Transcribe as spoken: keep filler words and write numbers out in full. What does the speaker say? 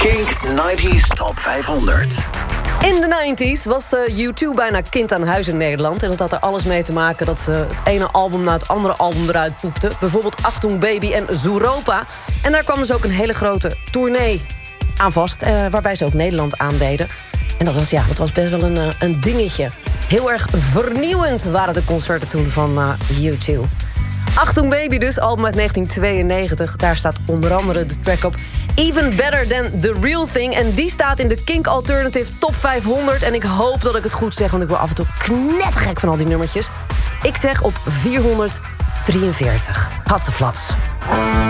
Kink nineties Top vijfhonderd. In de nineties was uh, U twee bijna kind aan huis in Nederland. En dat had er alles mee te maken dat ze het ene album na het andere album eruit poepten. Bijvoorbeeld Achtung Baby en Zooropa. En daar kwam dus ook een hele grote tournee aan vast. Uh, waarbij ze ook Nederland aandeden. En dat was, ja, dat was best wel een, uh, een dingetje. Heel erg vernieuwend waren de concerten toen van uh, U twee. Achtung Baby dus, album uit negentien tweeënnegentig. Daar staat onder andere de track op Even Better Than The Real Thing. En die staat in de Kink Alternative Top vijfhonderd. En ik hoop dat ik het goed zeg, want ik word af en toe knettergek van al die nummertjes. Ik zeg op vierhonderddrieënveertig. Hatseflats.